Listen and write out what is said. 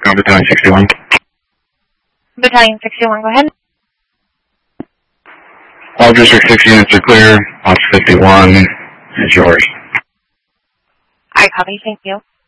Battalion 61. Battalion 61, go ahead. All District 6 units are clear. Box 51 is yours. I copy, thank you.